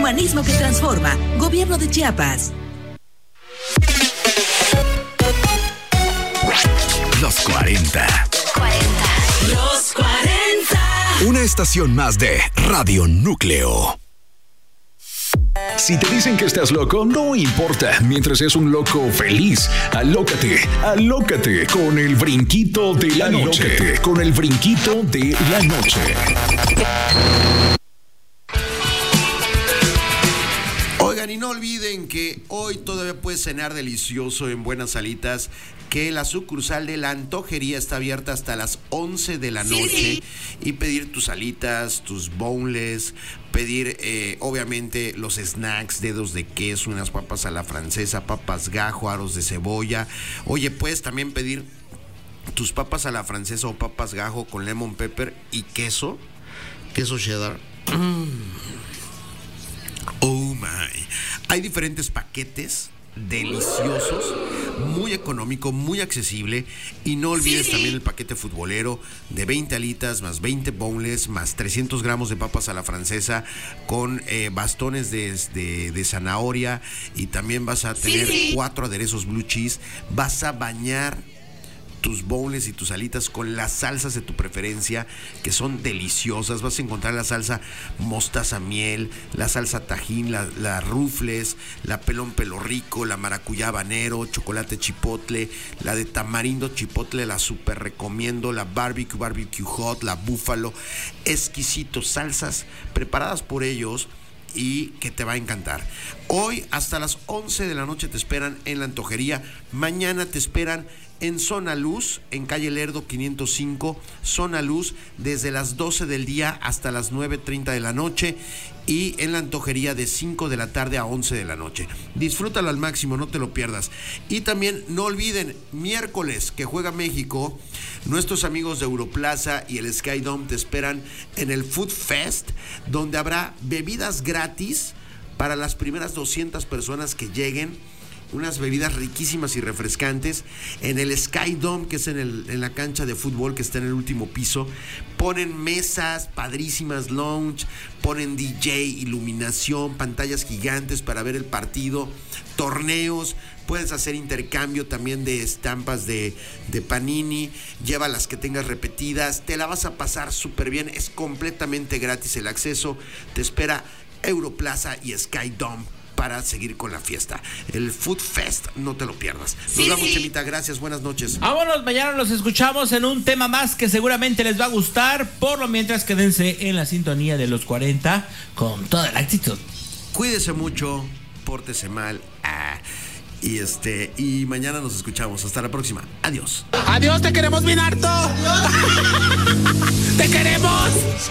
Humanismo que transforma. Gobierno de Chiapas. Los 40. Los 40. Una estación más de Radio Núcleo. Si te dicen que estás loco, no importa, mientras seas un loco feliz. Alócate con el brinquito de la noche. Alócate con el brinquito de la noche. Oigan, y no olviden que hoy todavía puedes cenar delicioso en Buenas Salitas, que la sucursal de la Antojería está abierta hasta las 11 de la noche, y pedir tus alitas, tus boneless, pedir obviamente los snacks, dedos de queso, unas papas a la francesa, papas gajo, aros de cebolla. Oye, puedes también pedir tus papas a la francesa o papas gajo con lemon pepper y queso cheddar. Oh my. Hay diferentes paquetes deliciosos, muy económico, muy accesible, y no olvides también el paquete futbolero de 20 alitas más 20 boneless más 300 gramos de papas a la francesa con bastones de zanahoria, y también vas a tener 4 aderezos blue cheese. Vas a bañar tus boneless y tus alitas con las salsas de tu preferencia, que son deliciosas. Vas a encontrar la salsa mostaza miel, la salsa tajín, la rufles, la pelón pelo rico, la maracuyá habanero, chocolate chipotle, la de tamarindo chipotle, la super recomiendo, la barbecue hot, la búfalo. Exquisitos, salsas preparadas por ellos y que te va a encantar. Hoy hasta las 11 de la noche te esperan en la Antojería. Mañana te esperan en Zona Luz, en calle Lerdo 505, Zona Luz, desde las 12 del día hasta las 9:30 de la noche, y en la Antojería de 5 de la tarde a 11 de la noche. Disfrútalo al máximo, no te lo pierdas. Y también no olviden, miércoles que juega México, nuestros amigos de Europlaza y el Sky Dome te esperan en el Food Fest, donde habrá bebidas gratis para las primeras 200 personas que lleguen. Unas bebidas riquísimas y refrescantes en el Sky Dome, que es en la cancha de fútbol que está en el último piso. Ponen mesas padrísimas, lounge, ponen DJ, iluminación, pantallas gigantes para ver el partido, torneos. Puedes hacer intercambio también de estampas de Panini. Lleva las que tengas repetidas. Te la vas a pasar súper bien. Es completamente gratis el acceso. Te espera Europlaza y Sky Dome para seguir con la fiesta. El Food Fest, no te lo pierdas. Nos vemos, Chemita, gracias, buenas noches. Vámonos, mañana los escuchamos en un tema más que seguramente les va a gustar. Por lo mientras, quédense en la sintonía de los 40 con toda la actitud. Cuídese mucho, pórtese mal. Y mañana nos escuchamos. Hasta la próxima. Adiós. Adiós, te queremos bien harto. ¡Te queremos!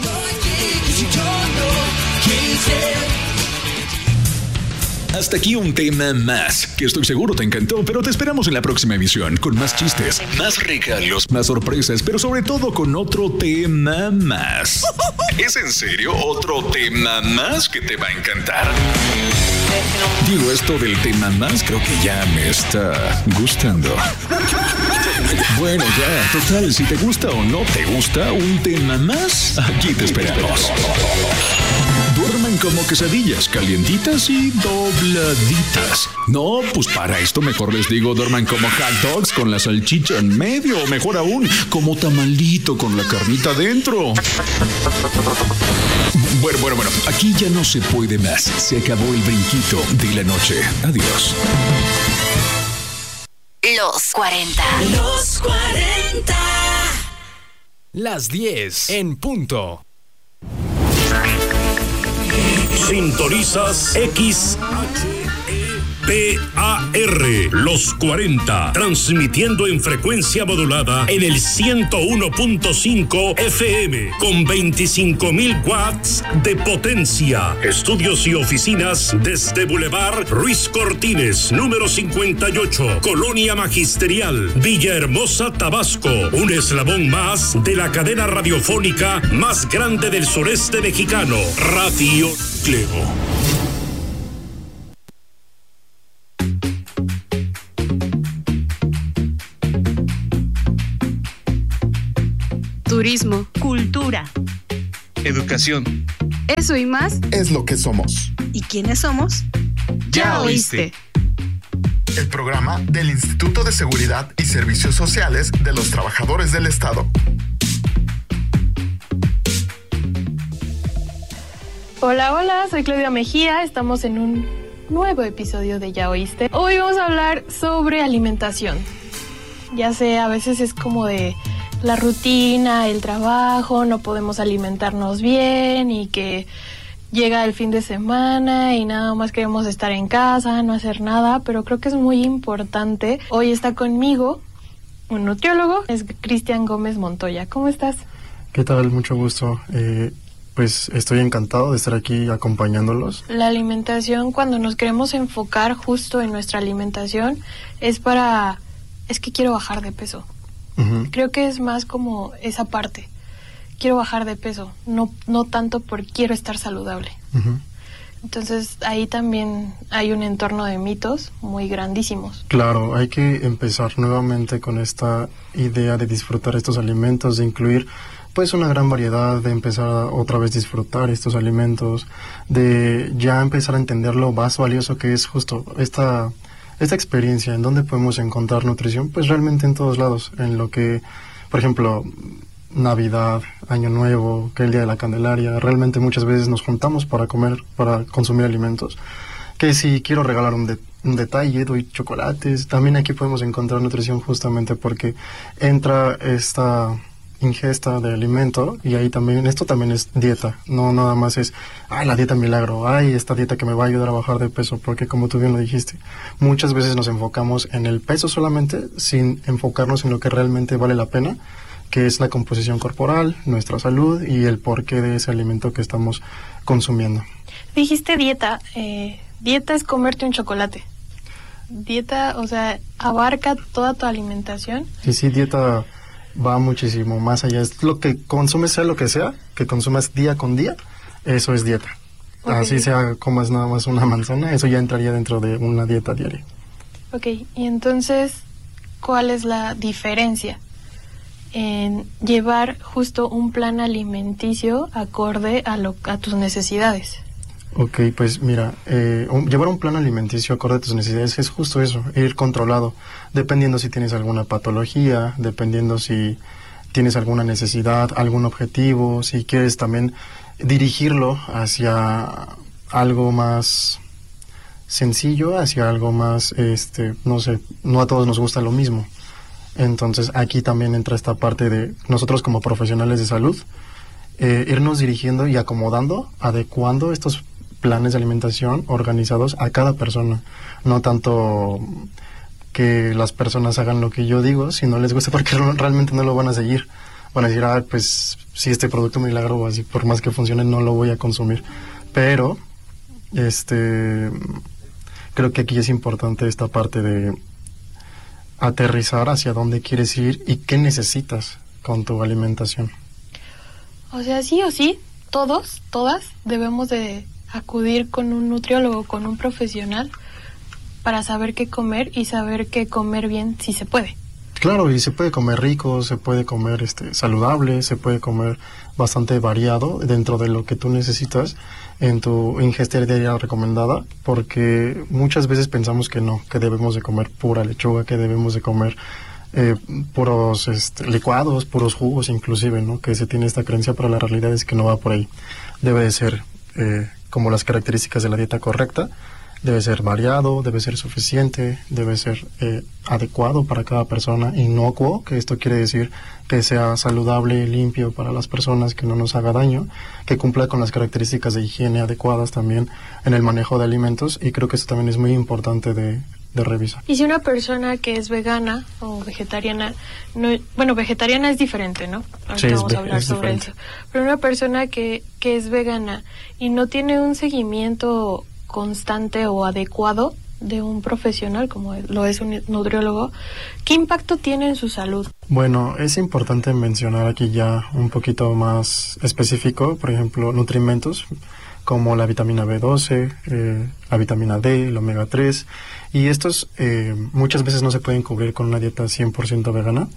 Hasta aquí un tema más, que estoy seguro te encantó, pero te esperamos en la próxima emisión con más chistes, más regalos, más sorpresas, pero sobre todo con otro tema más. ¿Es en serio otro tema más que te va a encantar? Digo, esto del tema más creo que ya me está gustando. Bueno, ya, total, si te gusta o no te gusta un tema más, aquí te esperamos. Duerman como quesadillas, calientitas y dobladitas. No, pues para esto mejor les digo, duerman como hot dogs con la salchicha en medio, o mejor aún, como tamalito con la carnita dentro. Bueno, aquí ya no se puede más. Se acabó el brinquito de la noche. Adiós. Los 40. Los 40. Las 10 en punto. Sintonizas XHPAR, Los 40, transmitiendo en frecuencia modulada en el 101.5 FM, con 25.000 watts de potencia. Estudios y oficinas desde Boulevard Ruiz Cortines, número 58, Colonia Magisterial, Villahermosa, Tabasco. Un eslabón más de la cadena radiofónica más grande del sureste mexicano, Radio Núcleo. Turismo, cultura, educación, Eso y más es lo que somos. ¿Y quiénes somos? Ya oíste. El programa del Instituto de Seguridad y Servicios Sociales de los Trabajadores del Estado. Hola, hola, soy Claudia Mejía, estamos en un nuevo episodio de Ya Oíste. Hoy vamos a hablar sobre alimentación. Ya sé, a veces es como de la rutina, el trabajo, no podemos alimentarnos bien y que llega el fin de semana y nada más queremos estar en casa, no hacer nada, pero creo que es muy importante. Hoy está conmigo un nutriólogo, es Cristian Gómez Montoya. ¿Cómo estás? ¿Qué tal? Mucho gusto. Pues estoy encantado de estar aquí acompañándolos. La alimentación, cuando nos queremos enfocar justo en nuestra alimentación, es que quiero bajar de peso. Uh-huh. Creo que es más como esa parte. Quiero bajar de peso, no tanto por quiero estar saludable. Uh-huh. Entonces ahí también hay un entorno de mitos muy grandísimos. Claro, hay que empezar nuevamente con esta idea de disfrutar estos alimentos, de incluir pues una gran variedad, de empezar a otra vez disfrutar estos alimentos, de ya empezar a entender lo más valioso que es justo esta experiencia. ¿En dónde podemos encontrar nutrición? Pues realmente en todos lados, en lo que, por ejemplo, Navidad, Año Nuevo, que el Día de la Candelaria, realmente muchas veces nos juntamos para comer, para consumir alimentos. Que si quiero regalar un detalle, doy chocolates. También aquí podemos encontrar nutrición justamente porque entra esta ingesta de alimento y ahí también, esto también es dieta, no nada más es, la dieta milagro, esta dieta que me va a ayudar a bajar de peso, porque como tú bien lo dijiste, muchas veces nos enfocamos en el peso solamente sin enfocarnos en lo que realmente vale la pena, que es la composición corporal, nuestra salud y el porqué de ese alimento que estamos consumiendo. Dijiste dieta, dieta es comerte un chocolate. Dieta, o sea, abarca toda tu alimentación. Sí, dieta va muchísimo más allá. Es lo que consumes, sea lo que sea, que consumas día con día, eso es dieta. Okay. Así sea, comas nada más una manzana, eso ya entraría dentro de una dieta diaria. Ok, y entonces, ¿cuál es la diferencia en llevar justo un plan alimenticio acorde a tus necesidades? Ok, pues mira, llevar un plan alimenticio acorde a tus necesidades es justo eso, ir controlado, dependiendo si tienes alguna patología, dependiendo si tienes alguna necesidad, algún objetivo, si quieres también dirigirlo hacia algo más sencillo, hacia algo más, no sé, no a todos nos gusta lo mismo. Entonces aquí también entra esta parte de nosotros como profesionales de salud, irnos dirigiendo y acomodando, adecuando estos planes de alimentación organizados a cada persona, no tanto que las personas hagan lo que yo digo, si no les gusta, porque realmente no lo van a seguir, van a decir, pues si este producto milagro o así, por más que funcione no lo voy a consumir, pero creo que aquí es importante esta parte de aterrizar hacia dónde quieres ir y qué necesitas con tu alimentación. O sea, sí o sí, todas debemos de acudir con un nutriólogo, con un profesional, para saber qué comer y saber qué comer bien, si se puede. Claro, y se puede comer rico, se puede comer saludable, se puede comer bastante variado dentro de lo que tú necesitas en tu ingesta diaria recomendada, porque muchas veces pensamos que no, que debemos de comer pura lechuga, que debemos de comer puros licuados, puros jugos inclusive, ¿no? Que se tiene esta creencia, pero la realidad es que no va por ahí. Debe de ser como las características de la dieta correcta, debe ser variado, debe ser suficiente, debe ser adecuado para cada persona, inocuo, que esto quiere decir que sea saludable, limpio para las personas, que no nos haga daño, que cumpla con las características de higiene adecuadas también en el manejo de alimentos, y creo que eso también es muy importante de revisar. Y si una persona que es vegana o vegetariana, vegetariana es diferente, ¿no? Ahorita sí, vamos a hablar sobre eso. Pero una persona que es vegana y no tiene un seguimiento constante o adecuado de un profesional como lo es un nutriólogo, ¿qué impacto tiene en su salud? Bueno, es importante mencionar aquí ya un poquito más específico, por ejemplo, nutrimentos como la vitamina B12, la vitamina D, el omega 3, y estos muchas veces no se pueden cubrir con una dieta 100% vegana.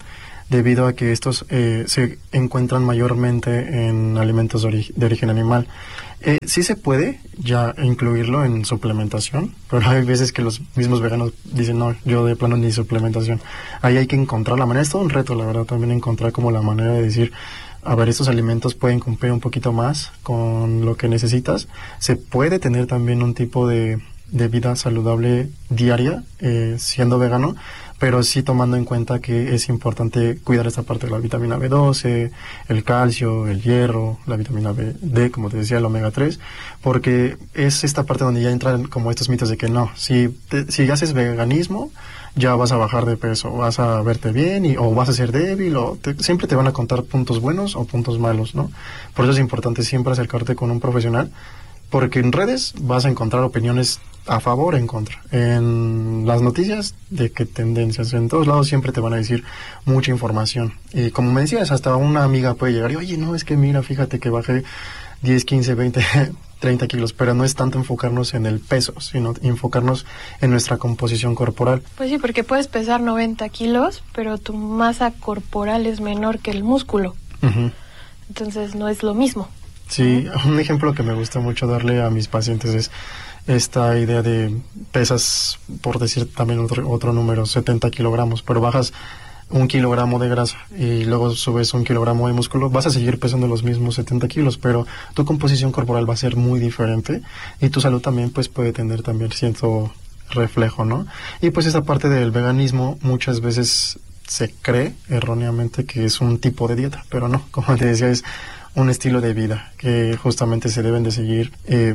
debido a que estos se encuentran mayormente en alimentos de origen animal. Sí se puede ya incluirlo en suplementación, pero hay veces que los mismos veganos dicen, no, yo de plano ni suplementación. Ahí hay que encontrar la manera, es todo un reto, la verdad, también encontrar como la manera de decir, a ver, estos alimentos pueden cumplir un poquito más con lo que necesitas. Se puede tener también un tipo de vida saludable diaria siendo vegano, pero sí tomando en cuenta que es importante cuidar esta parte de la vitamina B12, el calcio, el hierro, la vitamina D, como te decía, el omega 3, porque es esta parte donde ya entran como estos mitos de que no, si haces veganismo, ya vas a bajar de peso, vas a verte bien o vas a ser débil, siempre te van a contar puntos buenos o puntos malos, ¿no? Por eso es importante siempre acercarte con un profesional, porque en redes vas a encontrar opiniones a favor o en contra. En las noticias, de qué tendencias, en todos lados siempre te van a decir mucha información. Y como me decías, hasta una amiga puede llegar y, oye, no, es que mira, fíjate que bajé 10, 15, 20, 30 kilos, pero no es tanto enfocarnos en el peso, sino enfocarnos en nuestra composición corporal. Pues sí, porque puedes pesar 90 kilos, pero tu masa corporal es menor que el músculo. Uh-huh. Entonces no es lo mismo. Sí, un ejemplo que me gusta mucho darle a mis pacientes es esta idea de pesas, por decir también otro número, 70 kilogramos, pero bajas 1 kilogramo de grasa y luego subes 1 kilogramo de músculo, vas a seguir pesando los mismos 70 kilos, pero tu composición corporal va a ser muy diferente y tu salud también pues puede tener también cierto reflejo, ¿no? Y pues esa parte del veganismo muchas veces se cree erróneamente que es un tipo de dieta, pero no, como te decía, es un estilo de vida que justamente se deben de seguir.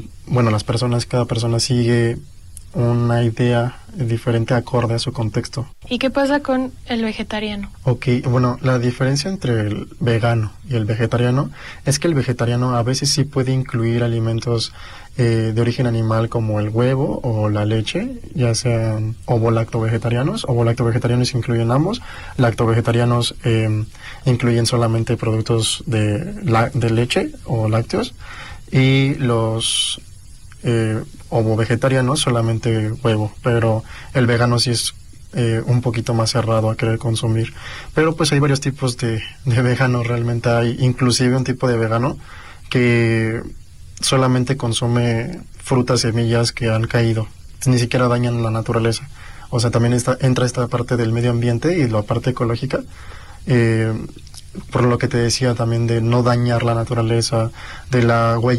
Cada persona sigue una idea diferente acorde a su contexto. ¿Y qué pasa con el vegetariano? Ok, bueno, la diferencia entre el vegano y el vegetariano es que el vegetariano a veces sí puede incluir alimentos de origen animal como el huevo o la leche, ya sean ovo-lacto-vegetarianos. Ovo-lacto-vegetarianos incluyen ambos. Lacto-vegetarianos incluyen solamente productos de leche o lácteos. Y los ovo-vegetarianos solamente huevo, pero el vegano sí es un poquito más cerrado a querer consumir. Pero pues hay varios tipos de veganos, realmente hay inclusive un tipo de vegano que solamente consume frutas, semillas que han caído, ni siquiera dañan la naturaleza. O sea, también entra esta parte del medio ambiente y la parte ecológica, por lo que te decía también de no dañar la naturaleza, de la huella